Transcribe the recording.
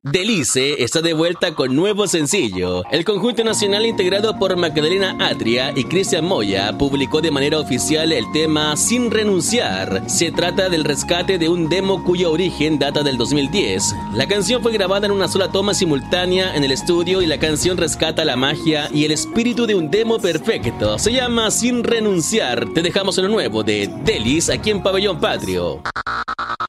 Delice está de vuelta con nuevo sencillo. El conjunto nacional integrado por Magdalena Atria y Cristian Moya publicó de manera oficial el tema Sin Renunciar. Se trata del rescate de un demo cuyo origen data del 2010. La canción fue grabada en una sola toma simultánea en el estudio y la canción rescata la magia y el espíritu de un demo perfecto. Se llama Sin Renunciar. Te dejamos en lo nuevo de Delis aquí en Pabellón Patrio.